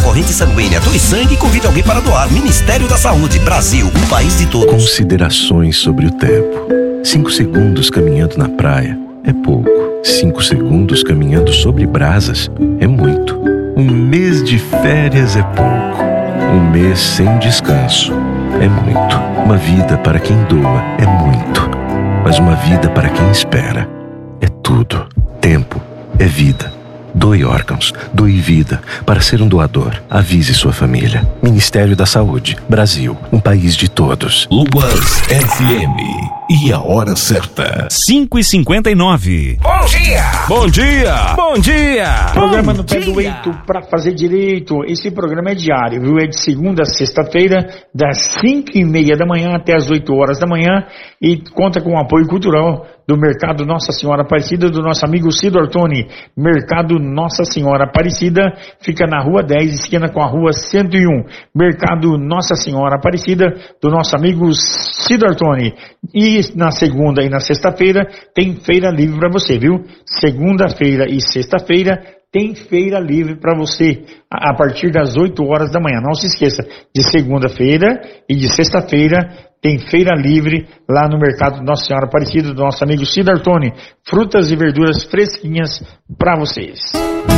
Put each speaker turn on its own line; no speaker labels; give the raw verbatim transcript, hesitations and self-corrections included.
corrente sanguínea, doe sangue e convide alguém para doar. Ministério da Saúde, Brasil, um país de todos.
Considerações sobre o tempo. Cinco segundos caminhando na praia é pouco. Cinco segundos caminhando sobre brasas é muito. Um mês de férias é pouco. Um mês sem descanso é muito. Uma vida para quem doa é muito. Mas uma vida para quem espera é tudo. Tempo é vida. Doe órgãos, doe vida. Para ser um doador, avise sua família. Ministério da Saúde, Brasil, um país de todos.
Lubas F M. E a hora certa.
cinco e cinquenta e nove.
Bom dia!
Bom dia! Bom dia!
Programa no pé do eito pra fazer direito. Esse programa é diário, viu? É de segunda a sexta-feira, das cinco e meia da manhã até as oito horas da manhã, e conta com o apoio cultural do Mercado Nossa Senhora Aparecida, do nosso amigo Cido Artoni. Mercado Nossa Senhora Aparecida fica na rua dez, esquina com a rua cento e um. Mercado Nossa Senhora Aparecida, do nosso amigo Cido Artoni. E na segunda e na sexta-feira tem feira livre para você, viu? Segunda-feira e sexta-feira tem feira livre para você a partir das oito horas da manhã. Não se esqueça, de segunda-feira e de sexta-feira tem feira livre lá no Mercado Nossa Senhora Aparecida, do nosso amigo Cido Artoni. Frutas e verduras fresquinhas para vocês.